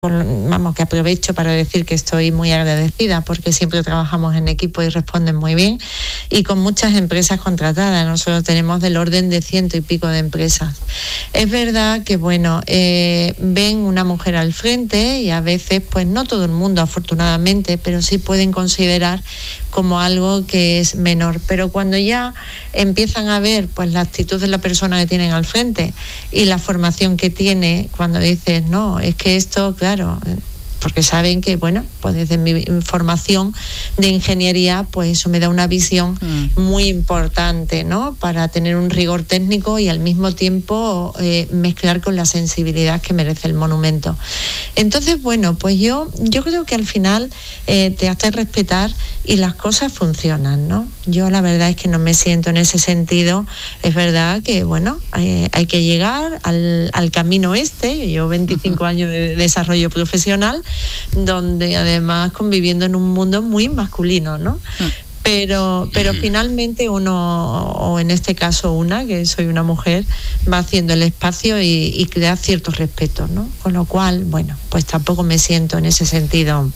vamos, que aprovecho para decir que estoy muy agradecida porque siempre trabajamos en equipo y responden muy bien, y con muchas empresas contratadas. Nosotros tenemos del orden de 100 y pico de empresas. Es verdad que, bueno, ven una mujer al frente y a veces, pues no todo el mundo, afortunadamente, pero sí pueden considerar como algo que es menor. Pero cuando ya empiezan a ver, pues, la actitud de la persona que tienen al frente y la formación que tiene, cuando dices, no, es que esto, claro, porque saben que, bueno, pues desde mi formación de ingeniería, pues eso me da una visión muy importante, ¿no? Para tener un rigor técnico y al mismo tiempo mezclar con la sensibilidad que merece el monumento. Entonces, bueno, pues yo creo que al final te hace respetar y las cosas funcionan, ¿no? Yo la verdad es que no me siento en ese sentido. Es verdad que, bueno, hay que llegar al camino este. Yo 25 años de desarrollo profesional, donde además conviviendo en un mundo muy masculino, ¿no? Pero finalmente uno, o en este caso una, que soy una mujer, va haciendo el espacio y crea ciertos respetos, ¿no? Con lo cual, bueno, pues tampoco me siento en ese sentido,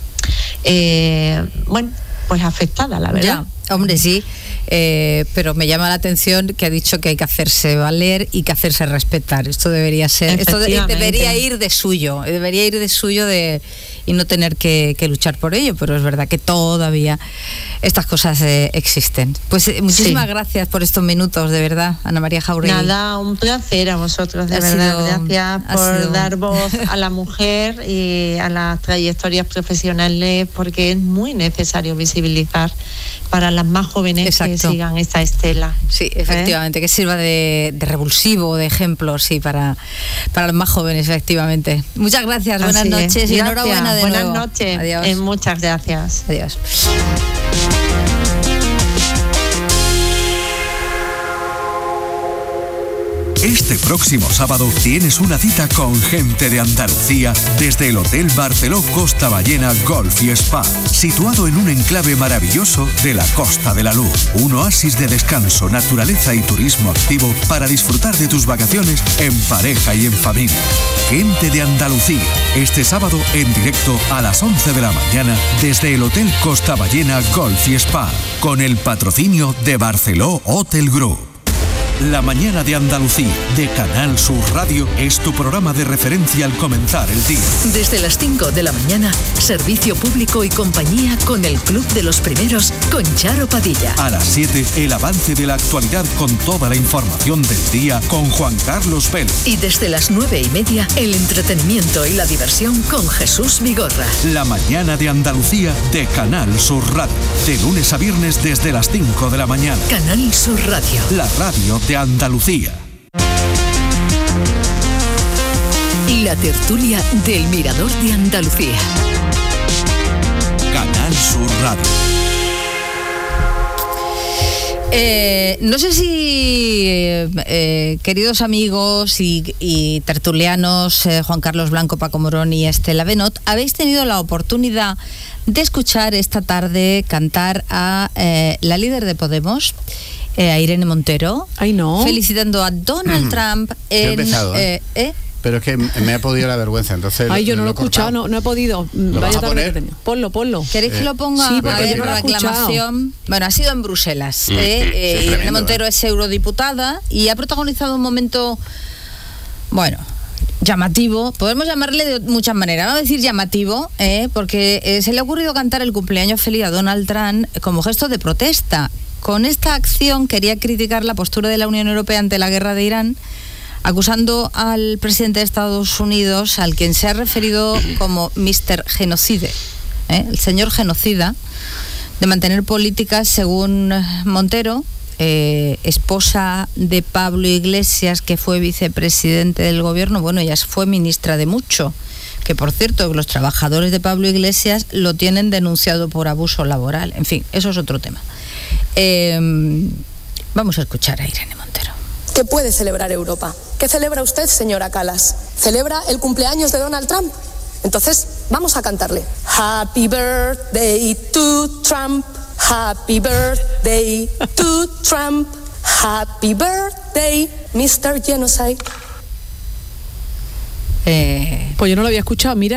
bueno, pues afectada, la verdad. Ya, hombre, sí. Pero me llama la atención que ha dicho que hay que hacerse valer y que hacerse respetar. Esto debería ser, esto debería ir de suyo, y no tener que luchar por ello, pero es verdad que todavía estas cosas existen. Pues muchísimas gracias por estos minutos, de verdad, Ana María Jauregui. Nada, un placer a vosotros, de verdad. Gracias por dar voz a la mujer y a las trayectorias profesionales, porque es muy necesario visibilizar para las más jóvenes que sigan esta estela. Sí, efectivamente, que sirva de revulsivo, de ejemplo, sí, para los más jóvenes, efectivamente. Muchas gracias, buenas noches y enhorabuena de nuevo. Buenas noches. Adiós. Muchas gracias. Adiós. Este próximo sábado tienes una cita con gente de Andalucía desde el Hotel Barceló Costa Ballena Golf y Spa, situado en un enclave maravilloso de la Costa de la Luz. Un oasis de descanso, naturaleza y turismo activo para disfrutar de tus vacaciones en pareja y en familia. Gente de Andalucía, este sábado en directo a las 11 de la mañana desde el Hotel Costa Ballena Golf y Spa, con el patrocinio de Barceló Hotel Group. La mañana de Andalucía, de Canal Sur Radio, es tu programa de referencia al comenzar el día. Desde las 5 de la mañana, servicio público y compañía con el Club de los Primeros, con Charo Padilla. A las 7, el avance de la actualidad con toda la información del día con Juan Carlos Vélez. Y desde las 9:30, el entretenimiento y la diversión con Jesús Vigorra. La mañana de Andalucía, de Canal Sur Radio, de lunes a viernes desde las 5 de la mañana. Canal Sur Radio. La radio de Andalucía. La tertulia del Mirador de Andalucía. Canal Sur Radio. No sé si, queridos amigos y tertulianos, Juan Carlos Blanco, Paco Morón y Estela Benot, habéis tenido la oportunidad de escuchar esta tarde cantar a la líder de Podemos, a Irene Montero. Ay, no. Felicitando a Donald Trump en... Empezado, pero es que me ha podido la vergüenza, entonces... Ay, yo no lo he escuchado, no he podido. Vaya tarde que tenía. Ponlo. ¿Queréis que lo ponga? Sí, a ver, la aclamación. Bueno, ha sido en Bruselas. Irene Montero es eurodiputada y ha protagonizado un momento, bueno, llamativo. Podemos llamarle de muchas maneras. Vamos a decir llamativo, porque se le ha ocurrido cantar el cumpleaños feliz a Donald Trump como gesto de protesta. Con esta acción quería criticar la postura de la Unión Europea ante la guerra de Irán, acusando al presidente de Estados Unidos, al quien se ha referido como Mr. Genocide, el señor genocida, de mantener políticas, según Montero, esposa de Pablo Iglesias, que fue vicepresidente del gobierno. Bueno, ella fue ministra de mucho, que por cierto, los trabajadores de Pablo Iglesias lo tienen denunciado por abuso laboral. En fin, eso es otro tema. Vamos a escuchar a Irene Montero. ¿Qué puede celebrar Europa? ¿Qué celebra usted, señora Kallas? ¿Celebra el cumpleaños de Donald Trump? Entonces, vamos a cantarle. Happy birthday to Trump. Happy birthday to Trump. Happy birthday, Mr. Genocide. Pues yo no lo había escuchado, mira.